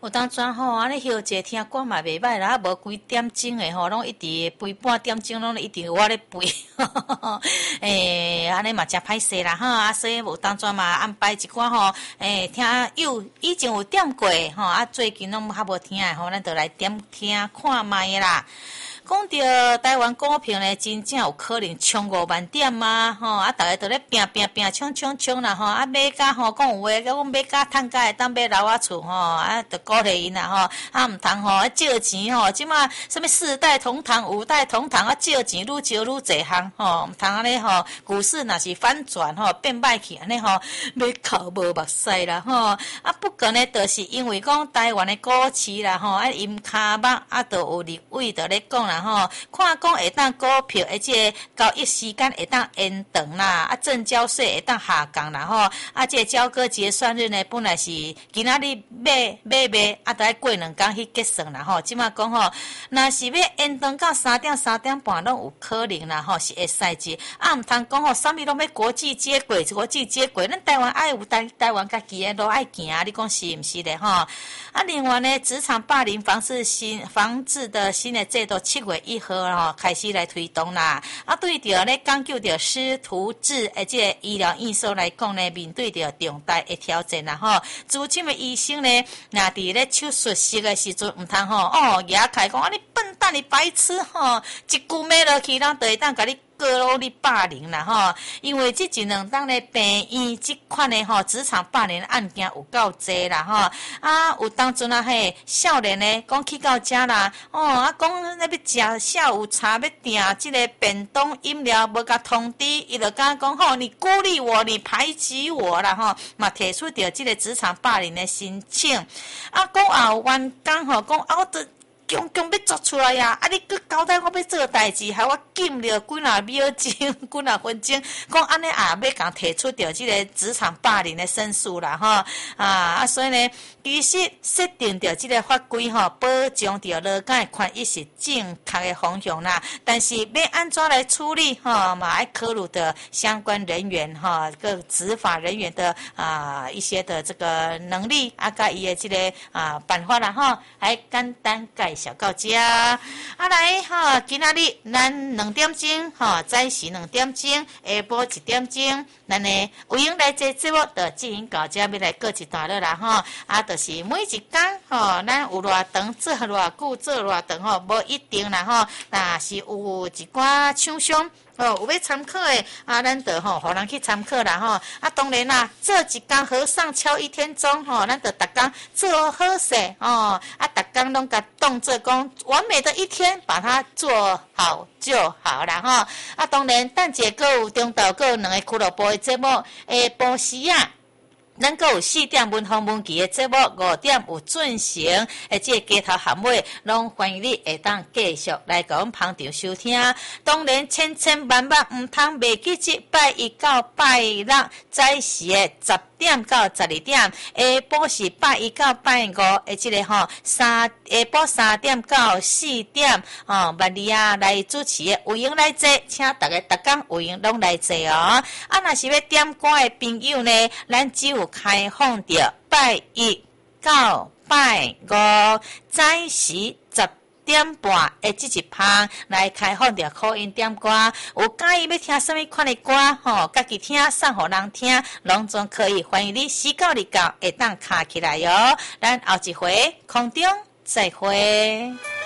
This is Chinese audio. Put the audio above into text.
有当阵吼，安尼休者听歌嘛袂歹啦，无几点钟诶吼，拢一直陪半点钟，拢一直我咧陪，安尼嘛真歹势啦哈，啊，所以有当阵嘛安排一寡吼，听以前有点过吼，啊，最近拢较无听诶吼，咱就来点听看卖啦。讲到台湾股票呢，真正有可能冲5万点嘛，吼啊，大家都咧拼冲啦，吼啊，买甲吼讲有话，讲买甲趁甲会当买楼仔厝吼，啊，就鼓励因啦吼，啊，毋通吼啊借钱吼，即马什么4代同堂、5代同堂啊，借钱愈借愈济项吼，毋通安尼吼，股市若是反转吼变歹去安尼吼，要哭无目屎啦吼，啊，不过呢，就是因为讲台湾的股市啦吼，啊，因骹目啊，都有立委就咧讲啦。吼，看讲会当股票，而且交易时间会当延长啦，啊，证交税会当下降啦，吼，啊，这交割结算日呢，本来是今仔日买，啊，得过2天去结算啦，吼，即马讲吼，若是要延长到3点半，拢有可能啦，吼，是会使至，啊，毋通讲吼，啥物拢要国际接轨，咱台湾爱有台湾家己的路爱行，你讲是毋是咧，吼？啊，另外呢，职场霸凌防治的新的制度7月1号开始来推动啦。啊，对着咧讲究着师徒制，即个医疗院所来讲呢，面对着重大的挑战啦吼。资深的医生呢，若伫咧手术室的时阵，毋通吼牙开讲啊，你笨蛋，你白痴吼，一句骂落去，咱就会当甲你。各你霸凌啦吼，因为这1-2当咧病院这款的吼职场霸凌案件有够多啦吼，啊有当阵啊嘿少年呢讲去到遮啦，啊讲那要食下午茶要订这个便当饮料无甲通知，伊就讲吼你孤立我，你排挤我啦吼，嘛提出着这个职场霸凌的申请，啊讲后员工吼讲我都。强要做出来呀！啊，你搁交代我要做代志，害我禁了几若秒钟、几若分钟，讲安尼也要共提出着这个职场霸凌的申诉啦，吼所以呢，其实设定着这个法规吼，保障着劳工的权益是正确的方向啦。但是要安怎来处理吼，嘛要考虑的相关人员吼，各执法人员的一些的这个能力甲伊的这个办法啦吼，还简单介绍到这。来今仔日咱2点钟早时2点钟，下晡1点钟，咱呢有闲来这节目就进行到这，要来过一段落啦就是每一天咱有偌长做偌久做偌长无一定啦若是有一寡厂商。有要参考的咱就互人去参考啦当然啦，做一工和尚敲1天钟咱就逐工做好势逐工拢甲当做讲完美的一天，把它做好就好啦当然，等者阁有中昼阁有2个俱乐部的节目，下晡时咱阁有4点文风文琪的节目，5点有进行，这街头巷尾，拢欢迎你下当继续来甲阮捧场收听。当然，千万毋通袂记这拜1到拜6早时的10点到12点，下晡是拜1到拜5，这个下晡3点到4点，万里来主持的有闲来坐，请大家逐工有闲拢来坐若是要点歌的朋友呢，咱只有开放着拜1到拜5早时10点半这一趴来开放着call in点歌，有介意要听什么款的歌家己听送互人听，拢总可以，欢迎你4到2会当卡起来咱后一回空中再会。